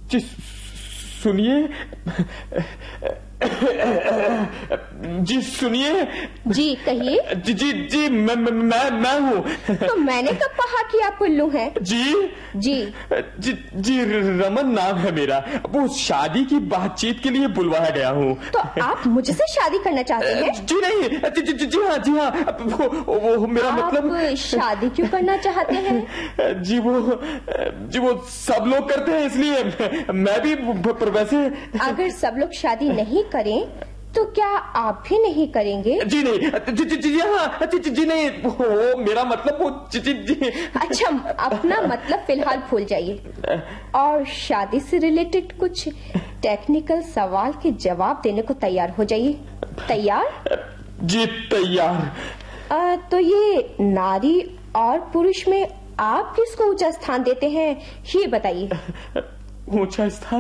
जी सुनिए, जी सुनिए। जी कहिए। जी जी जी मैं हूँ। तो मैंने कब कहा कि आप उल्लू हैं? जी जी जी जी रमन नाम है मेरा। वो शादी की बातचीत के लिए बुलवाया गया हूँ। तो आप मुझसे शादी करना चाहते हैं? जी नहीं, जी हाँ वो मेरा मतलब। आप शादी क्यों करना चाहते हैं? जी वो सब लोग करते हैं इसलिए मैं भी। पर वैसे अगर सब लोग शादी नहीं करें तो क्या आप भी नहीं करेंगे? जी नहीं, जी हाँ, जी नहीं, वो मेरा मतलब वो जी। अच्छा, अपना मतलब फिलहाल भूल जाइए और शादी से रिलेटेड कुछ टेक्निकल सवाल के जवाब देने को तैयार हो जाइए। तैयार? जी तैयार। तो ये नारी और पुरुष में आप किसको ऊंचा स्थान देते हैं, ये बताइए। ऊंचा स्थान?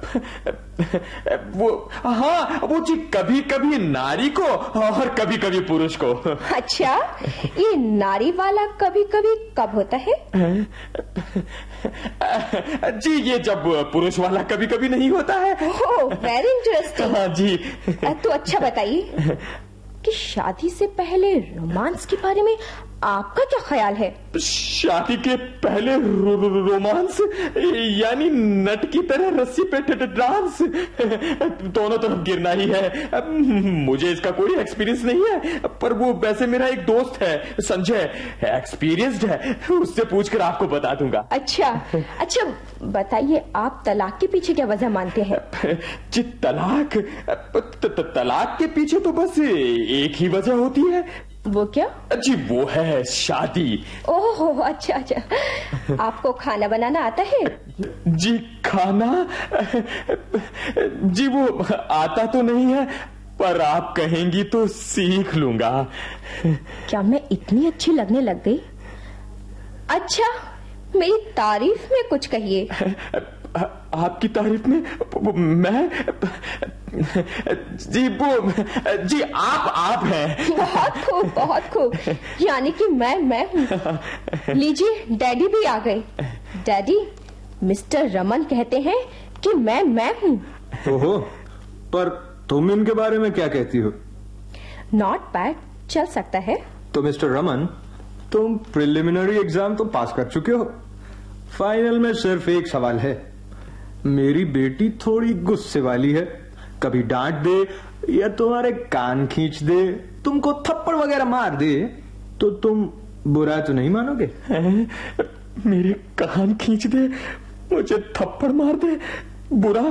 वो जी कभी कभी नारी को और कभी कभी पुरुष को। अच्छा, ये नारी वाला कभी कभी कब होता है? जी ये जब पुरुष वाला कभी कभी नहीं होता है। ओह, वेरी इंटरेस्टिंग। हाँ जी। तो अच्छा बताइए कि शादी से पहले रोमांस के बारे में आपका क्या ख्याल है? शादी के पहले रोमांस यानी नट की तरह रस्सी पे डांस, दोनों तरफ गिरना ही है। मुझे इसका कोई एक्सपीरियंस नहीं है, पर वो वैसे मेरा एक दोस्त है संजय, एक्सपीरियंस्ड है, उससे पूछकर आपको बता दूंगा। अच्छा बताइए, आप तलाक के पीछे क्या वजह मानते हैं? जी तलाक के पीछे तो बस एक ही वजह होती है। वो क्या? जी वो है शादी। ओह अच्छा, आपको खाना बनाना आता है? जी खाना? जी वो आता तो नहीं है, पर आप कहेंगी तो सीख लूंगा। क्या मैं इतनी अच्छी लगने लग गई? अच्छा, मेरी तारीफ में कुछ कहिए। आपकी तारीफ में मैं? जी आप हैं। बहुत खूब। यानी कि मैं हूँ। लीजिए, डैडी भी आ गए। डैडी, मिस्टर रमन कहते हैं कि मैं हूँ। ओहो, पर तुम इनके बारे में क्या कहती हो? नॉट बैड, चल सकता है। तो मिस्टर रमन, तुम प्रिलिमिनरी एग्जाम तो पास कर चुके हो, फाइनल में सिर्फ एक सवाल है। मेरी बेटी थोड़ी गुस्से वाली है, कभी डांट दे या तुम्हारे कान खींच दे, तुमको थप्पड़ वगैरह मार दे, तो तुम बुरा तो नहीं मानोगे? मेरे कान खींच दे, मुझे थप्पड़ मार दे, बुरा?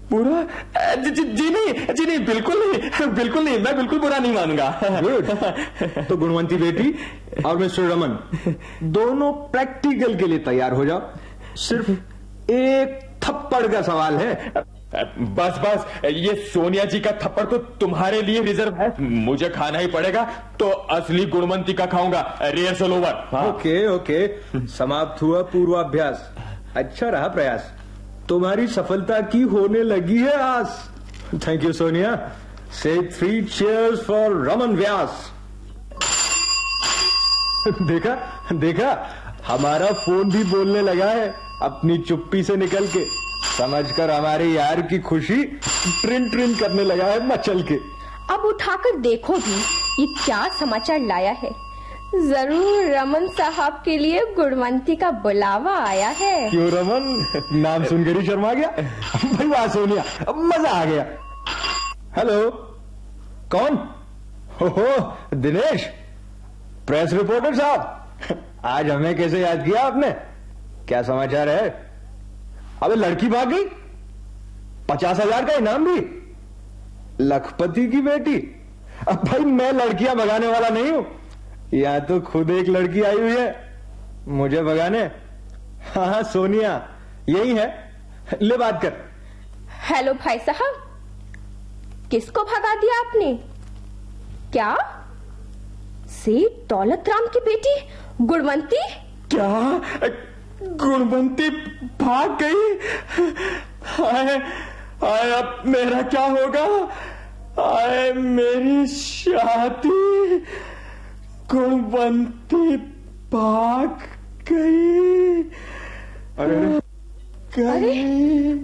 जी नहीं, बिल्कुल नहीं, मैं बिल्कुल बुरा नहीं मानूंगा। गुड। तो गुणवंती बेटी और मिस्टर रमन दोनों प्रैक्टिकल के लिए तैयार हो जाओ। सिर्फ एक थप्पड़ का सवाल है। बस ये सोनिया जी का थप्पड़ तो तुम्हारे लिए रिजर्व है, मुझे खाना ही पड़ेगा, तो असली गुणवंती का खाऊंगा। Rehearsal over. ओके, समाप्त हुआ पूर्वाभ्यास। अच्छा रहा प्रयास, तुम्हारी सफलता की होने लगी है आस। Thank you Sonia. से 3 cheers फॉर रमन व्यास। देखा हमारा फोन भी बोलने लगा है अपनी चुप्पी से निकल के, समझकर हमारे यार की खुशी ट्रिन करने लगा है मचल के। अब उठाकर देखो भी ये क्या समाचार लाया है। जरूर रमन साहब के लिए गुणवंती का बुलावा आया है। क्यों रमन, नाम सुनकर ही शर्मा गया? भाई वाह सोनिया, मजा आ गया। हेलो, कौन? हो दिनेश, प्रेस रिपोर्टर साहब, आज हमें कैसे याद किया आपने? क्या समाचार है? अबे लड़की भाग गई, 50,000 का इनाम भी, लखपति की बेटी। अब भाई मैं लड़कियां भगाने वाला नहीं हूं, यहां तो खुद एक लड़की आई हुई है मुझे भगाने। हाँ सोनिया यही है, ले बात कर। हेलो भाई साहब, किसको भगा दिया आपने? क्या? सेठ दौलत राम की बेटी गुणवंती? क्या गुणवंती भाग गई? हाय, अब मेरा क्या होगा? हाय, मेरी शादी। गुणवंती भाग गई। अरे